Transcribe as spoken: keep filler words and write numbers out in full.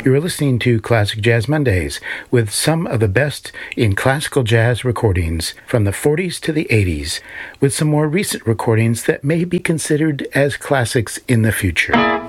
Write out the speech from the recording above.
You're listening to Classic Jazz Mondays with some of the best in classical jazz recordings from the forties to the eighties, with some more recent recordings that may be considered as classics in the future.